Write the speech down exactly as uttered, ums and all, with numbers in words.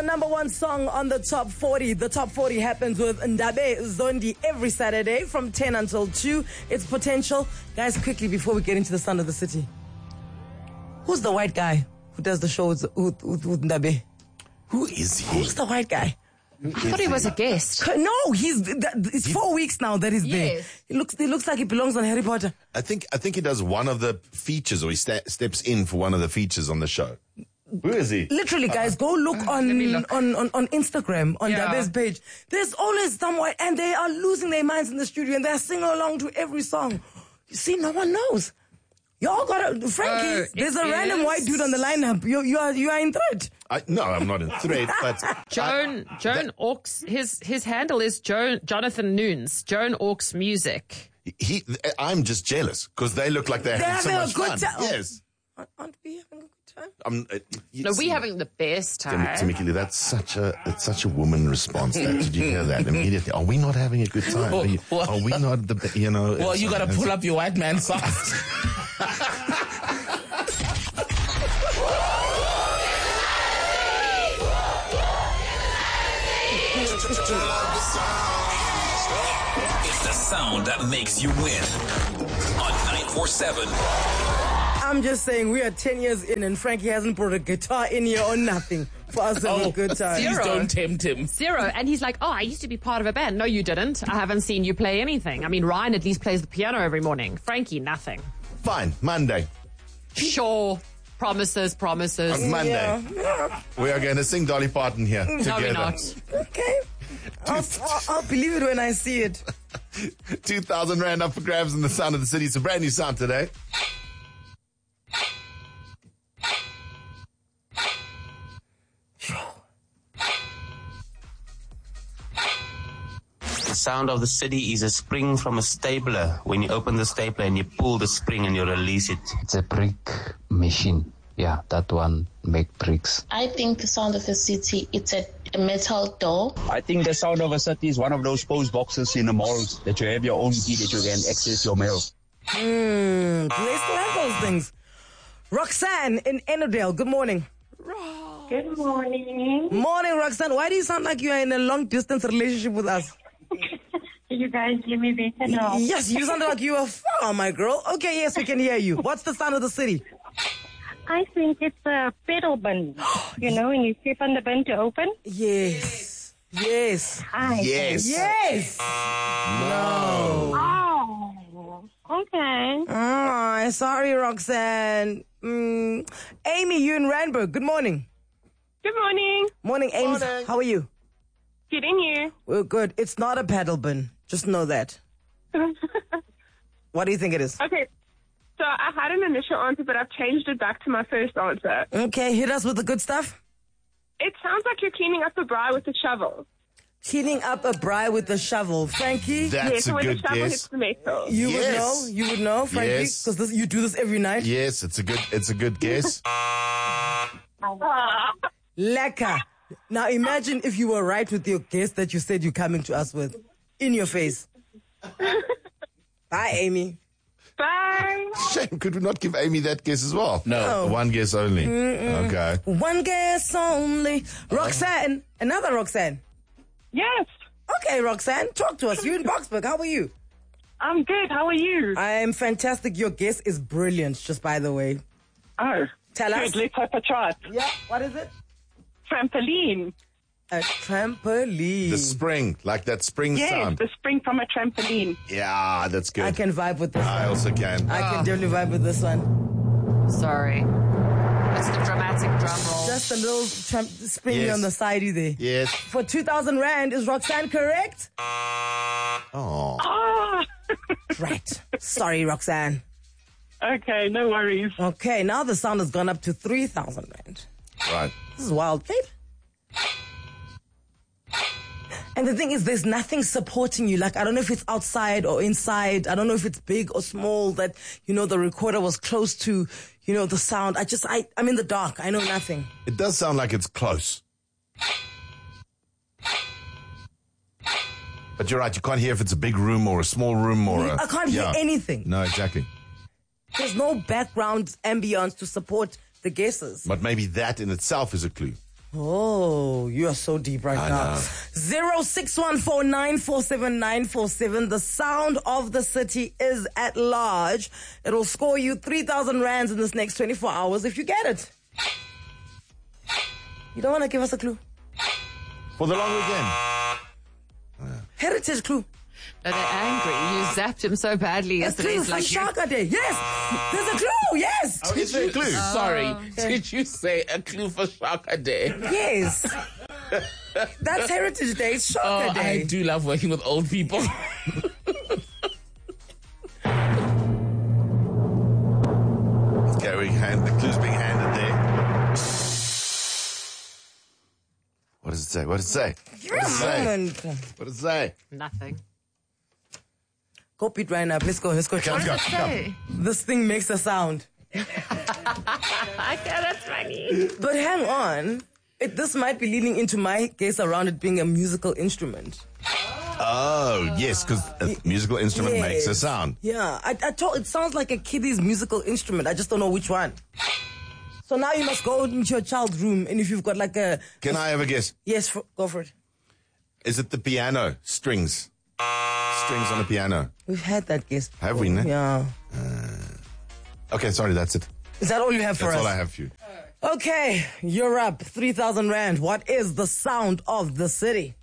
the number one song on the top forty. The top forty happens with Ndabe Zondi every Saturday from ten until two. It's Potential. Guys, quickly, before we get into the sound of the city, who's the white guy who does the show with, with, with, with Ndabe? Who is he? Who's the white guy? I thought he was a guest. No, he's. It's four weeks now that he's there. Yes. He looks. He looks like he belongs on Harry Potter. I think I think he does one of the features, or he sta- steps in for one of the features on the show. Who is he? Literally, guys, go look on look. on, on on Instagram on Yeah. Ndabe's page. There's always someone, and they are losing their minds in the studio, and they're singing along to every song. You see, no one knows. Y'all got to, Frankie. Oh, there's it a random is. white dude on the lineup. You you are you are in threat. I, no, I'm not in threat, but Joan, Joan Orks, his, his handle is Joan, Jonathan Nunes, Joan Orks Music. he. I'm just jealous because they look like they're, They're having so having much a good fun. time. Yes. Aren't we having a good time? I'm, uh, you No, see- we having the best time. Timikili, that's such a it's such a woman response. That did you hear that immediately? Are we not having a good time? Are, you, Well- are we not the you know? Well, you gotta pull up your white man socks. It's the sound that makes you win. On nine four seven. I'm just saying we are ten years in, and Frankie hasn't brought a guitar in here or nothing for us to have a good time. Please Zero. don't tempt him. Zero. And he's like, oh, I used to be part of a band. No, you didn't. I haven't seen you play anything. I mean, Ryan at least plays the piano every morning. Frankie, nothing. Fine, Monday. Sure. Promises, promises. On Monday, Yeah. we are going to sing Dolly Parton here No, together. we're not. Okay. I'll, I'll, I'll believe it when I see it. Two thousand rand up for grabs in the sound of the city. It's a brand new sound today. The sound of the city is a spring from a stapler. When you open the stapler and you pull the spring and you release it. It's a brick machine. Yeah, that one make bricks. I think the sound of a city, it's a, a metal door. I think the sound of a city is one of those post boxes in the malls that you have your own key that you can access your mail. Hmm. Do they still have those things? Roxanne in Ennerdale, good morning. Good morning. Morning, Roxanne. Why do you sound like you are in a long distance relationship with us? You guys hear me better now? Yes, you sound like you are far, my girl. Okay, yes, we can hear you. What's the sound of the city? I think it's a pedal bin. You know, when you step on the bin to open. Yes. Yes. Hi. Yes. Yes. No. Oh, okay. Oh, sorry, Roxanne. Mm. Amy, you in Randburg. Good morning. Good morning. Morning, Amy. Morning. How are you? Getting you. We're good. It's not a paddle bin. Just know that. What do you think it is? Okay. So I had an initial answer, but I've changed it back to my first answer. Okay, hit us with the good stuff. It sounds like you're cleaning up the braai with a shovel. Cleaning up a braai with a shovel. Frankie, That's yes, a when good the shovel hits guess. the metal. you would Yes. know. You would know, Frankie, Yes. because you do this every night. Yes, it's a good it's a good guess. Lekker. Now imagine if you were right with your guess that you said you're coming to us with. In your face. Bye, Amy. Bye. Shame, could we not give Amy that guess as well? No. One guess only. Okay. One guess only. Roxanne. Another Roxanne. Yes. Okay, Roxanne, talk to us. You in Boxburg. How are you? I'm good. How are you? I am fantastic. Your guess is brilliant, just by the way. Oh. Tell us. Good. Let's hope I try it. Yeah, what is it? Trampoline. A trampoline. The spring, like that spring Yes, sound. the spring from a trampoline. Yeah, that's good. I can vibe with this I one. also can. I can definitely vibe with this one. Sorry. It's the dramatic drum roll. Just a little tramp springy Yes. on the side there. Yes. For two thousand rand, is Roxanne correct? Oh. Ah. Right. Sorry, Roxanne. Okay, no worries. Okay, now the sound has gone up to three thousand rand. Right. This is wild, babe. And the thing is, there's nothing supporting you. Like, I don't know if it's outside or inside. I don't know if it's big or small that, you know, the recorder was close to, you know, the sound. I just, I, I'm in the dark. I know nothing. It does sound like it's close. But you're right, you can't hear if it's a big room or a small room or a... I can't hear Yeah. anything. No, exactly. There's no background ambience to support the guesses. But maybe that in itself is a clue. Oh, you are so deep right I now. know. zero six one four nine four seven nine four seven. The sound of the city is at large. It will score you three thousand rands in this next twenty-four hours if you get it. You don't want to give us a clue? For the long weekend. Heritage clue. No, they're angry. You zapped him so badly A yesterday. clue It's from like you- Shaka Day. Yes, there's a clue. Yes. Oh, is there a clue? Sorry, did you say a clue for Shaka Day? Yes. That's Heritage Day. It's Shaka Oh, Day. I do love working with old people. Okay, we hand, the clue's being handed there. What does it say? What does it say? Give me a moment. What does it say? Nothing. Go beat right now. Let's go. Let's go. Come, come, come. Hey. This thing makes a sound. Okay, that's funny. But hang on. It, this might be leading into my guess around it being a musical instrument. Oh, yes, because a musical instrument Yes. makes a sound. Yeah, I, I told it sounds like a kiddie's musical instrument. I just don't know which one. So now you must go into your child's room, and if you've got like a Can I have a guess? yes, for, go for it. Is it the piano? Strings. Strings on a piano. We've had that guess. before. Have we, ne? Yeah. Okay, sorry, that's it. Is that all you have for That's us? all I have for you. Okay, you're up. three thousand rand. What is the sound of the city?